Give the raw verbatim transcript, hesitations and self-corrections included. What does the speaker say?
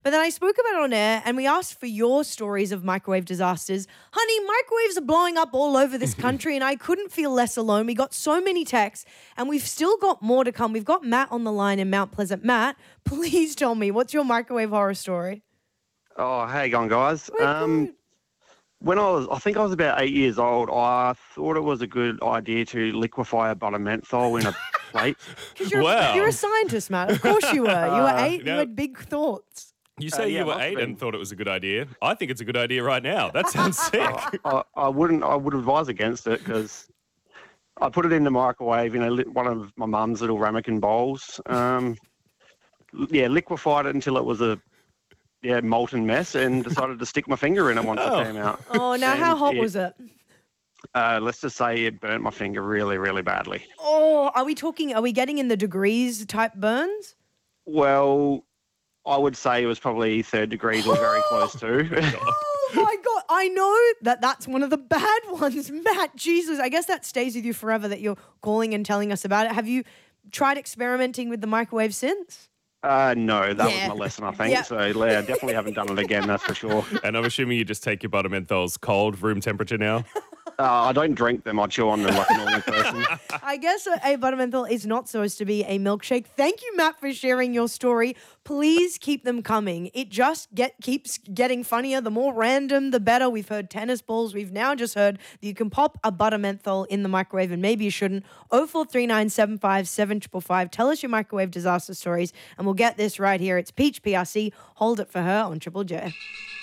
But then I spoke about it on air and we asked for your stories of microwave disasters. Honey, microwaves are blowing up all over this country and I couldn't feel less alone. We got so many texts and we've still got more to come. We've got Matt on the line in Mount Pleasant. Matt, please tell me, what's your microwave horror story? Oh, how you going, guys? We're Um, good. when I was, I think I was about eight years old, I thought it was a good idea to liquefy a butter menthol in a plate. 'Cause you're, Wow. you're a scientist, Matt. Of course you were. You were eight. no. You had big thoughts. You say Uh, yeah, you were must have eight been. and thought it was a good idea. I think it's a good idea right now. That sounds sick. I, I wouldn't. I would advise against it because I put it in the microwave in a, li- one of my mum's little ramekin bowls. Um, l- yeah, liquefied it until it was a yeah molten mess, and decided to stick my finger in it once Oh. it came out. Oh, now how And hot it- was it? Uh, let's just say it burnt my finger really, really badly. Oh, are we talking, are we getting in the degrees type burns? Well, I would say it was probably third degrees or very close to. Oh my God. I know that that's one of the bad ones. Matt, Jesus, I guess that stays with you forever that you're calling and telling us about it. Have you tried experimenting with the microwave since? uh, no, that Yeah. was my lesson, I think. Yeah. So, yeah, definitely haven't done it again, that's for sure. And I'm assuming you just take your butter menthols cold, room temperature now. Uh, I don't drink them. I chew on them like a normal person. I guess a, a buttermenthol is not supposed to be a milkshake. Thank you, Matt, for sharing your story. Please keep them coming. It just get keeps getting funnier. The more random, the better. We've heard tennis balls. We've now just heard that you can pop a buttermenthol in the microwave, and maybe you shouldn't. oh four three nine seven five seven five five. Tell us your microwave disaster stories, and we'll get this right here. It's Peach P R C. Hold it for her on Triple J.